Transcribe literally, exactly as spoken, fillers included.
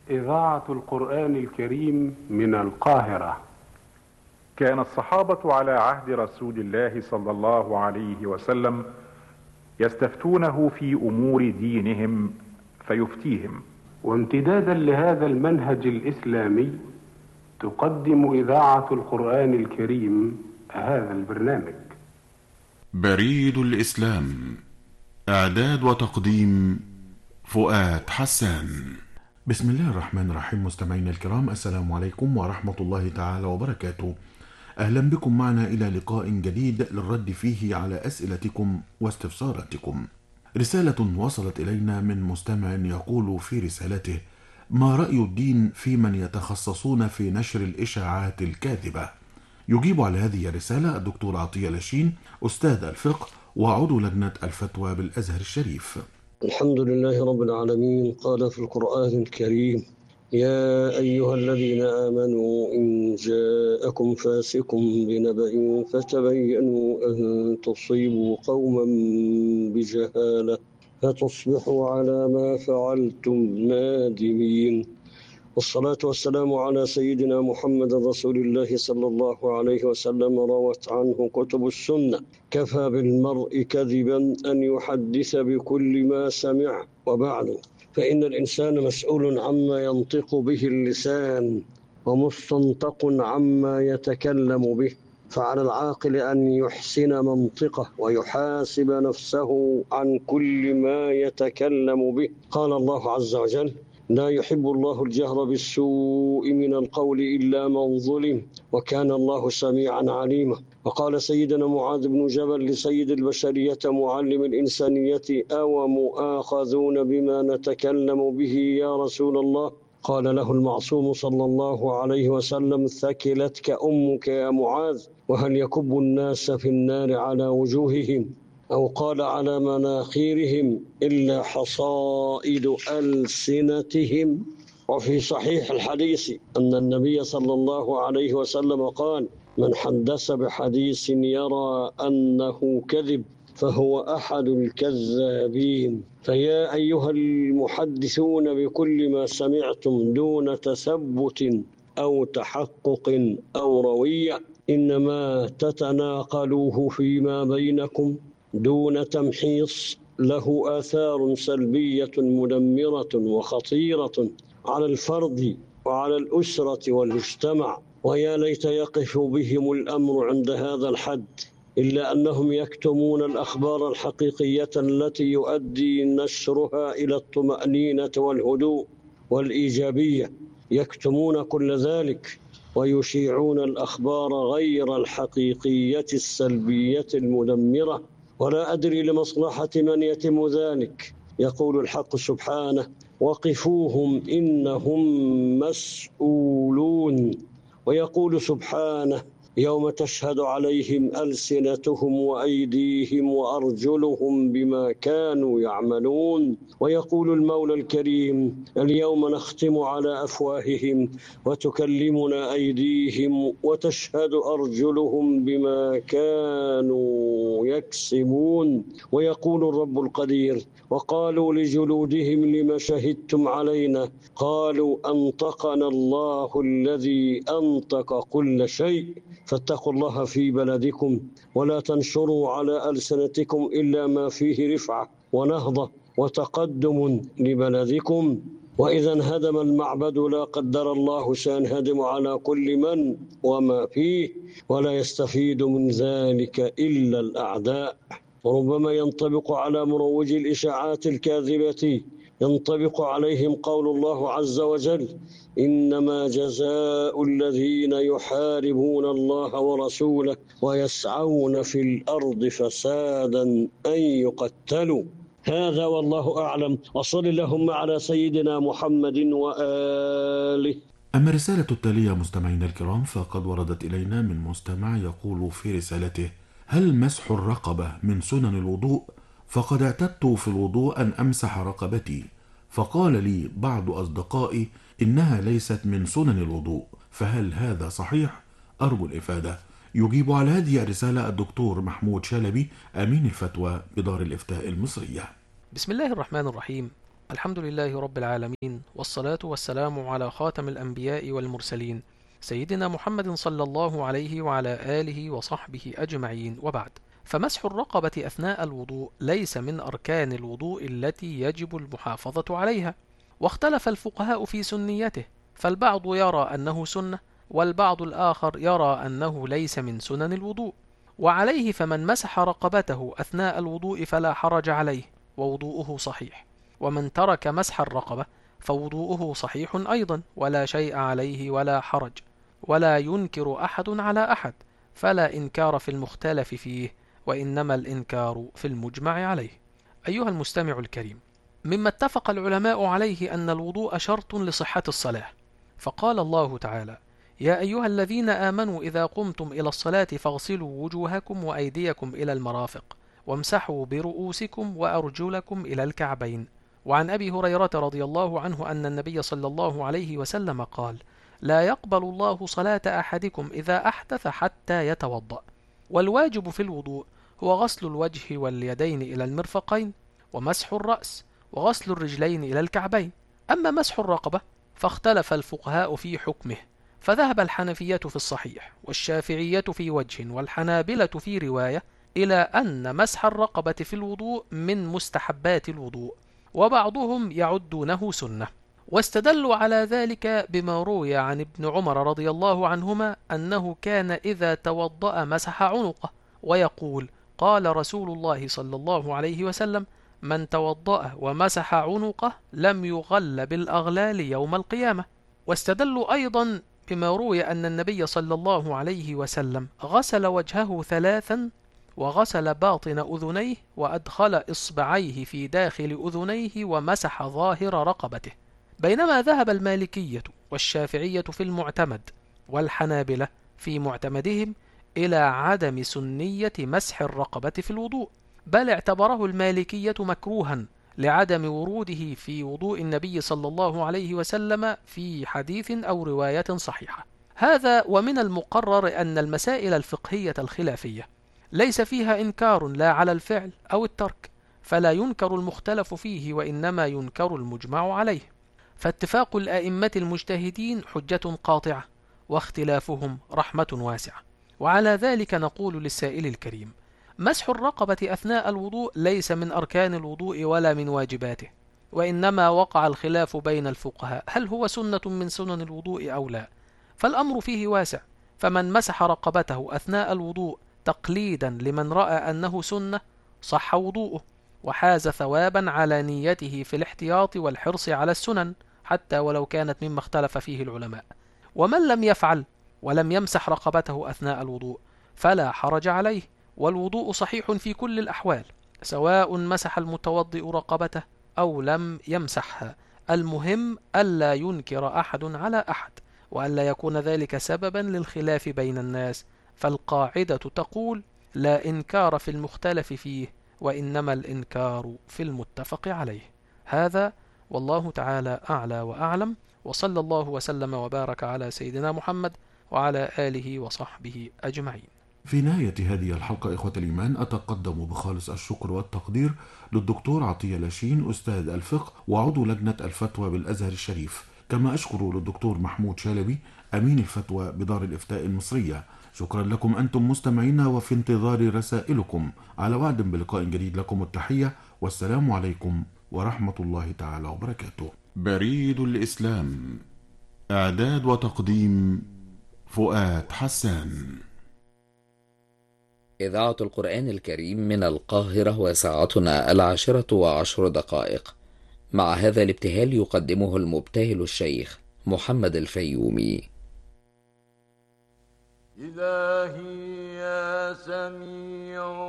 إذاعة القرآن الكريم من القاهرة. كان الصحابة على عهد رسول الله صلى الله عليه وسلم يستفتونه في أمور دينهم فيفتيهم. وامتدادا لهذا المنهج الإسلامي تقدم إذاعة القرآن الكريم هذا البرنامج. بريد الإسلام، إعداد وتقديم فؤاد حسان. بسم الله الرحمن الرحيم. مستمعينا الكرام، السلام عليكم ورحمة الله تعالى وبركاته. أهلا بكم معنا إلى لقاء جديد للرد فيه على أسئلتكم واستفساراتكم. رسالة وصلت إلينا من مستمع يقول في رسالته: ما رأي الدين في من يتخصصون في نشر الإشاعات الكاذبة؟ يجيب على هذه الرسالة الدكتور عطية لاشين، أستاذ الفقه وعضو لجنة الفتوى بالأزهر الشريف. الحمد لله رب العالمين. قال في القرآن الكريم: يا أيها الذين آمنوا إن جاءكم فاسق بنبأ فتبينوا أن تصيبوا قوما بجهالة فتصبحوا على ما فعلتم نادمين. والصلاة والسلام على سيدنا محمد رسول الله صلى الله عليه وسلم. روت عنه كتب السنة: كفى بالمرء كذبا أن يحدث بكل ما سمع. وبعد، فإن الإنسان مسؤول عما ينطق به اللسان ومستنطق عما يتكلم به، فعلى العاقل أن يحسن منطقه ويحاسب نفسه عن كل ما يتكلم به. قال الله عز وجل: لا يحب الله الجهر بالسوء من القول إلا من ظلم وكان الله سميعا عليما. وقال سيدنا معاذ بن جبل لسيد البشرية معلم الإنسانية: أو مؤاخذون بما نتكلم به يا رسول الله؟ قال له المعصوم صلى الله عليه وسلم: ثكلتك أمك يا معاذ، وهل يكب الناس في النار على وجوههم أو قال على مناخيرهم إلا حصائد ألسنتهم؟ وفي صحيح الحديث أن النبي صلى الله عليه وسلم قال: من حدث بحديث يرى أنه كذب فهو أحد الكذابين. فيا أيها المحدثون بكل ما سمعتم دون تثبت أو تحقق أو روية، إنما تتناقلوه فيما بينكم دون تمحيص، له آثار سلبية مدمرة وخطيرة على الفرد وعلى الأسرة والمجتمع. ويا ليت يقف بهم الأمر عند هذا الحد، إلا أنهم يكتمون الأخبار الحقيقية التي يؤدي نشرها إلى الطمأنينة والهدوء والإيجابية. يكتمون كل ذلك ويشيعون الأخبار غير الحقيقية السلبية المدمرة، ولا أدري لمصلحة من يتم ذلك. يقول الحق سبحانه: وقفوهم إنهم مسؤولون. ويقول سبحانه: يوم تشهد عليهم ألسنتهم وأيديهم وأرجلهم بما كانوا يعملون. ويقول المولى الكريم: اليوم نختم على أفواههم وتكلمنا أيديهم وتشهد أرجلهم بما كانوا يكسبون. ويقول الرب القدير: وقالوا لجلودهم لما شهدتم علينا؟ قالوا أنطقنا الله الذي أنطق كل شيء. فاتقوا الله في بلدكم ولا تنشروا على ألسنتكم إلا ما فيه رفعة ونهضة وتقدم لبلدكم. وإذا انهدم المعبد لا قدر الله سينهدم على كل من وما فيه، ولا يستفيد من ذلك إلا الأعداء. وربما ينطبق على مروج الإشاعات الكاذبة ينطبق عليهم قول الله عز وجل: إنما جزاء الذين يحاربون الله ورسوله ويسعون في الأرض فسادا أن يقتلوا. هذا والله أعلم، وصل اللهم على سيدنا محمد وآله. أما الرسالة التالية مستمعينا الكرام فقد وردت إلينا من مستمع يقول في رسالته: هل مسح الرقبة من سنن الوضوء؟ فقد اعتدت في الوضوء أن أمسح رقبتي، فقال لي بعض أصدقائي إنها ليست من سنن الوضوء، فهل هذا صحيح؟ أرجو الإفادة. يجيب على هذه الرسالة الدكتور محمود شلبي، أمين الفتوى بدار الإفتاء المصرية. بسم الله الرحمن الرحيم. الحمد لله رب العالمين، والصلاة والسلام على خاتم الأنبياء والمرسلين سيدنا محمد صلى الله عليه وعلى آله وصحبه أجمعين، وبعد. فمسح الرقبة أثناء الوضوء ليس من أركان الوضوء التي يجب المحافظة عليها، واختلف الفقهاء في سنيته، فالبعض يرى أنه سنة، والبعض الآخر يرى أنه ليس من سنن الوضوء. وعليه فمن مسح رقبته أثناء الوضوء فلا حرج عليه ووضوءه صحيح، ومن ترك مسح الرقبة فوضوءه صحيح أيضا ولا شيء عليه ولا حرج، ولا ينكر أحد على أحد، فلا إنكار في المختلف فيه، وإنما الإنكار في المجمع عليه. أيها المستمع الكريم، مما اتفق العلماء عليه أن الوضوء شرط لصحة الصلاة، فقال الله تعالى: يا أيها الذين آمنوا إذا قمتم إلى الصلاة فاغسلوا وجوهكم وأيديكم إلى المرافق وامسحوا برؤوسكم وأرجلكم إلى الكعبين. وعن أبي هريرة رضي الله عنه أن النبي صلى الله عليه وسلم قال: لا يقبل الله صلاة أحدكم إذا أحدث حتى يتوضأ. والواجب في الوضوء هو غسل الوجه واليدين إلى المرفقين، ومسح الرأس، وغسل الرجلين إلى الكعبين. أما مسح الرقبة فاختلف الفقهاء في حكمه، فذهب الحنفية في الصحيح، والشافعية في وجه، والحنابلة في رواية، إلى أن مسح الرقبة في الوضوء من مستحبات الوضوء، وبعضهم يعدونه سنة. واستدلوا على ذلك بما روي عن ابن عمر رضي الله عنهما أنه كان إذا توضأ مسح عنقه، ويقول: قال رسول الله صلى الله عليه وسلم: من توضأ ومسح عنقه لم يغل بالأغلال يوم القيامة. واستدلوا أيضا بما روي أن النبي صلى الله عليه وسلم غسل وجهه ثلاثا، وغسل باطن أذنيه، وأدخل إصبعيه في داخل أذنيه، ومسح ظاهر رقبته. بينما ذهب المالكية والشافعية في المعتمد، والحنابلة في معتمدهم، إلى عدم سنية مسح الرقبة في الوضوء، بل اعتبره المالكية مكروها لعدم وروده في وضوء النبي صلى الله عليه وسلم في حديث أو رواية صحيحة. هذا ومن المقرر أن المسائل الفقهية الخلافية ليس فيها إنكار لا على الفعل أو الترك، فلا ينكر المختلف فيه، وإنما ينكر المجمع عليه. فاتفاق الآئمة المجتهدين حجة قاطعة، واختلافهم رحمة واسعة. وعلى ذلك نقول للسائل الكريم: مسح الرقبة أثناء الوضوء ليس من أركان الوضوء ولا من واجباته، وإنما وقع الخلاف بين الفقهاء هل هو سنة من سنن الوضوء أو لا، فالأمر فيه واسع. فمن مسح رقبته أثناء الوضوء تقليدا لمن رأى أنه سنة صح وضوءه، وحاز ثوابا على نيته في الاحتياط والحرص على السنن، حتى ولو كانت مما اختلف فيه العلماء. ومن لم يفعل ولم يمسح رقبته أثناء الوضوء فلا حرج عليه، والوضوء صحيح في كل الأحوال، سواء مسح المتوضئ رقبته أو لم يمسحها. المهم ألا ينكر أحد على أحد، وألا يكون ذلك سببا للخلاف بين الناس، فالقاعدة تقول: لا إنكار في المختلف فيه، وإنما الإنكار في المتفق عليه. هذا والله تعالى أعلى وأعلم، وصلى الله وسلم وبارك على سيدنا محمد وعلى آله وصحبه أجمعين. في نهاية هذه الحلقة إخوة الإيمان، أتقدم بخالص الشكر والتقدير للدكتور عطية لاشين أستاذ الفقه وعضو لجنة الفتوى بالأزهر الشريف، كما أشكر للدكتور محمود شلبي أمين الفتوى بدار الإفتاء المصرية. شكرا لكم أنتم مستمعينا، وفي انتظار رسائلكم، على وعد بلقاء جديد. لكم التحية والسلام عليكم ورحمة الله تعالى وبركاته. بريد الإسلام، إعداد وتقديم فؤاد حسان. إذاعة القرآن الكريم من القاهرة، وساعتنا العاشرة وعشر دقائق. مع هذا الابتهال يقدمه المبتهل الشيخ محمد الفيومي. إلهي يا سميع